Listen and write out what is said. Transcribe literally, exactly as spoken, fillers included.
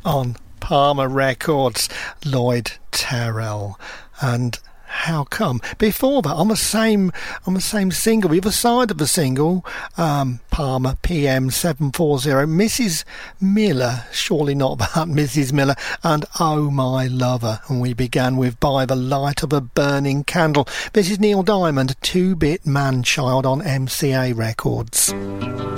on Palmer Records, Lloyd Terrell. And how come? Before that, on the same on the same single, the other side of the single, um, Palmer P M seven forty, Missus Miller, surely not that Missus Miller, and Oh My Lover. And we began with By the Light of a Burning Candle. This is Neil Diamond, two-bit man-child on M C A Records.